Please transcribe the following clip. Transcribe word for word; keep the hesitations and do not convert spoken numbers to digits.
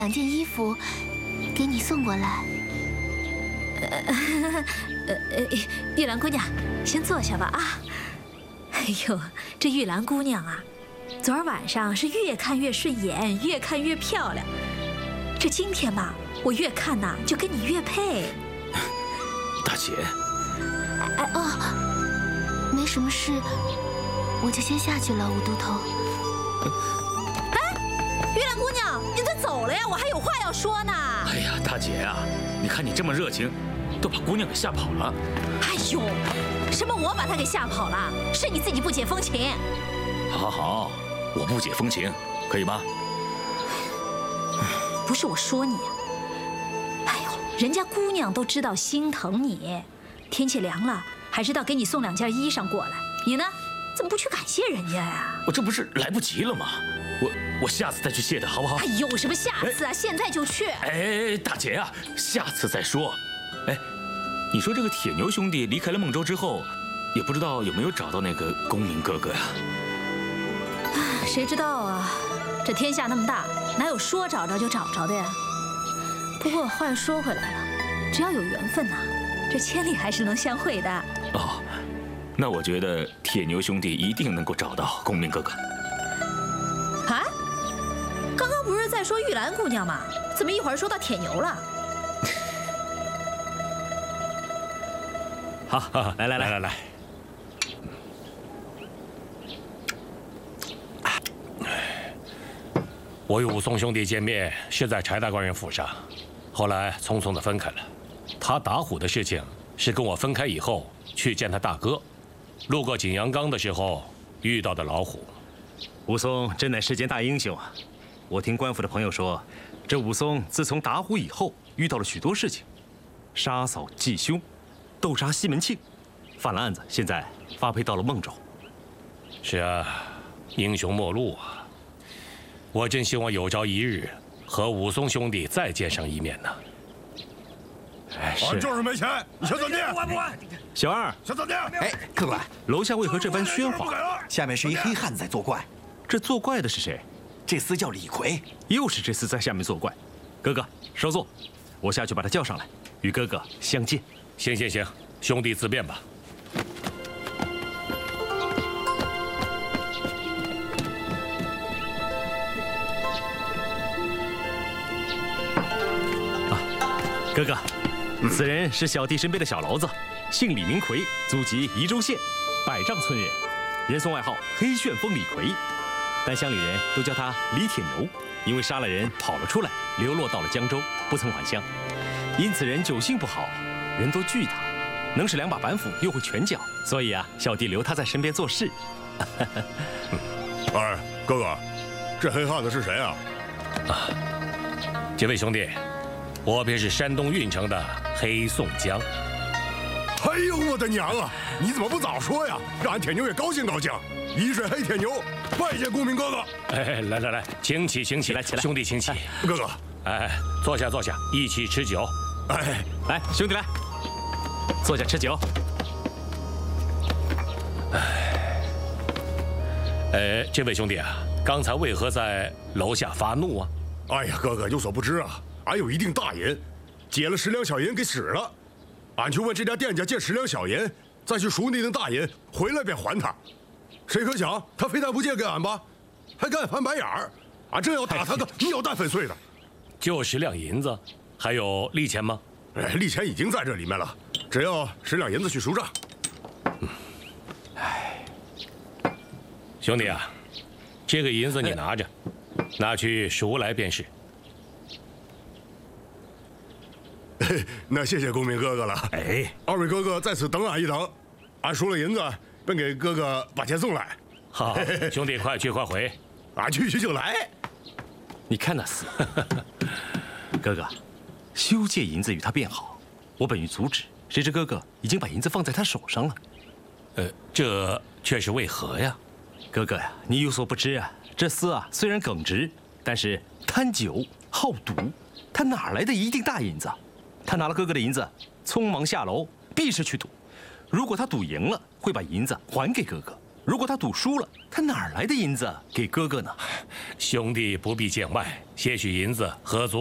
两件衣服给你送过来。 呃呃呃，玉兰姑娘，先坐下吧啊。哎呦，这玉兰姑娘啊，昨儿晚上是越看越顺眼，越看越漂亮。这今天吧，我越看呐就跟你越配。 大姐， 哎哦，没什么事，我就先下去了，武都头。 哎，玉兰姑娘，你咋走了呀？我还有话要说呢。 哎呀，大姐呀、啊，你看你这么热情，都把姑娘给吓跑了。 哎呦，什么我把她给吓跑了？是你自己不解风情。 好好好，我不解风情，可以吗？ 不是我说你啊，哎呦，人家姑娘都知道心疼你，天气凉了，还知道给你送两件衣裳过来。你呢，怎么不去感谢人家呀？ 我这不是来不及了吗？我我下次再去谢的好不好？ 哎，有什么下次啊？哎、现在就去。 哎，大姐啊，下次再说。哎，你说这个铁牛兄弟离开了孟州之后，也不知道有没有找到那个公明哥哥呀？ 唉，谁知道啊？这天下那么大，哪有说找着就找着的呀？不过话又说回来了，只要有缘分呐、啊，这千里还是能相会的。 哦，那我觉得铁牛兄弟一定能够找到公明哥哥。 啊？刚刚不是在说玉兰姑娘吗？怎么一会儿说到铁牛了？ 好，好，来来来来来。我与武松兄弟见面是在柴大官人府上，后来匆匆的分开了。他打虎的事情是跟我分开以后去见他大哥，路过景阳冈的时候遇到的老虎。 武松真乃世间大英雄啊！我听官府的朋友说，这武松自从打虎以后，遇到了许多事情，杀嫂继兄，斗杀西门庆，犯了案子，现在发配到了孟州。 是啊，英雄末路啊！我真希望有朝一日和武松兄弟再见上一面呢。 哎， 是，就是没钱，你想怎地？管不管？ 小二， 想怎地？ 哎，客官， 楼下为何这般喧哗？ 下面是一黑汉子在作怪。 这作怪的是谁？ 这厮叫李逵， 又是这厮在下面作怪。哥哥，稍坐，我下去把他叫上来，与哥哥相见。 行行行，兄弟自便吧。 哥哥，此人是小弟身边的小痨子，姓李名逵，祖籍宜州县百丈村人，人送外号黑旋风李逵，但乡里人都叫他李铁牛，因为杀了人跑了出来，流落到了江州，不曾还乡，因此人酒性不好，人都惧他，能使两把板斧，又会拳脚，所以啊，小弟留他在身边做事。 哎，哥哥，这黑汉子是谁啊？ 啊，这位兄弟。我便是山东运城的黑宋江。 哎呦我的娘啊！你怎么不早说呀？让俺铁牛也高兴高兴。一水黑铁牛，拜见公明哥哥。 哎，来来来，请起，请起， 来起来， 兄弟请起。 哥哥， 哎，坐下坐下，一起吃酒。 哎， 来，兄弟来，坐下吃酒。 哎，哎，这位兄弟啊，刚才为何在楼下发怒啊？ 哎呀，哥哥有所不知啊。俺有一锭大银，借了十两小银给使了，俺去问这家店家借十两小银，再去赎那锭大银，回来便还他。谁可想他非但不借给俺吧，还敢翻白眼儿，俺真要打他个鸟蛋粉碎的。 就十两银子，还有利钱吗？ 哎，利钱已经在这里面了，只要十两银子去赎账。 嗯，哎，兄弟啊，这个银子你拿着，拿去赎来便是。 那谢谢公明哥哥了。 哎， 二位哥哥在此等俺一等，俺赎了银子，便给哥哥把钱送来。 好，兄弟快去快回， 俺去去就来。 你看那厮，哥哥，休借银子与他便好。我本欲阻止，谁知哥哥已经把银子放在他手上了。 呃，这却是为何呀？ 哥哥呀，你有所不知啊，这厮啊虽然耿直，但是贪酒好赌，他哪来的一锭大银子？他拿了哥哥的银子，匆忙下楼，必是去赌。如果他赌赢了，会把银子还给哥哥； 如果他赌输了，他哪儿来的银子给哥哥呢？ 兄弟不必见外，些许银子合足。